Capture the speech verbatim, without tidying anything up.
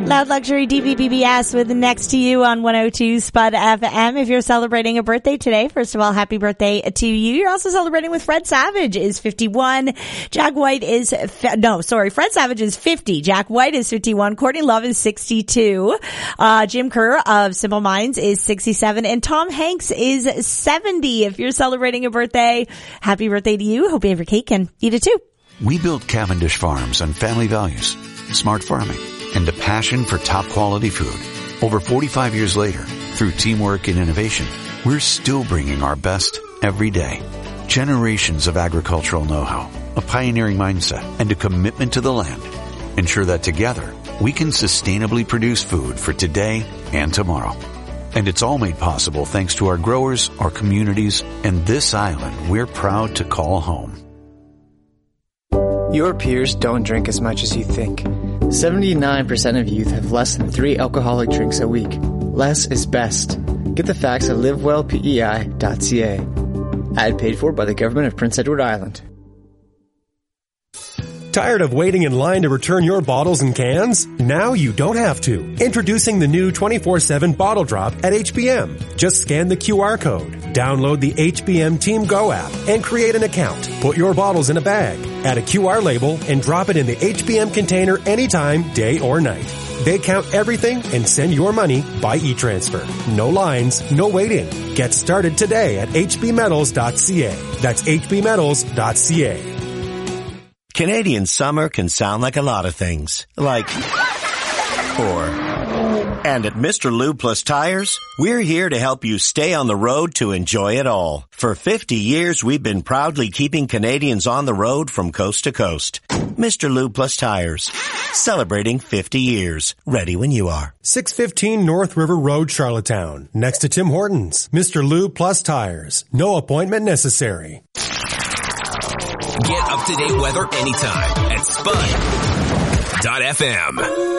Loud Luxury D B B B S with Next to You on one oh two Spud F M. If you're celebrating a birthday today, first of all, happy birthday to you. You're also celebrating with Fred Savage is fifty-one. Jack White is, fi- no, sorry, Fred Savage is fifty. Jack White is fifty-one. Courtney Love is sixty-two. Uh, Jim Kerr of Simple Minds is sixty-seven. And Tom Hanks is seventy. If you're celebrating a birthday, happy birthday to you. Hope you have your cake and eat it too. We built Cavendish Farms on family values, smart farming, and a passion for top quality food. Over forty-five years later, through teamwork and innovation, we're still bringing our best every day. Generations of agricultural know-how, a pioneering mindset, and a commitment to the land ensure that together we can sustainably produce food for today and tomorrow. And it's all made possible thanks to our growers, our communities, and this island we're proud to call home. Your peers don't drink as much as you think. seventy-nine percent of youth have less than three alcoholic drinks a week. Less is best. Get the facts at live well p e i dot c a. Ad paid for by the government of Prince Edward Island. Tired of waiting in line to return your bottles and cans? Now you don't have to. Introducing the new twenty-four seven Bottle Drop at H B M. Just scan the Q R code, download the H B M Team Go app, and create an account. Put your bottles in a bag, add a Q R label, and drop it in the H B M container anytime, day or night. They count everything and send your money by e-transfer. No lines, no waiting. Get started today at h b metals dot c a. That's h b metals dot c a. Canadian summer can sound like a lot of things. Like, or, and at Mister Lube Plus Tires, we're here to help you stay on the road to enjoy it all. For fifty years, we've been proudly keeping Canadians on the road from coast to coast. Mister Lube Plus Tires, celebrating fifty years. Ready when you are. six fifteen North River Road, Charlottetown, next to Tim Hortons. Mister Lube Plus Tires. No appointment necessary. Get up-to-date weather anytime at spud dot f m.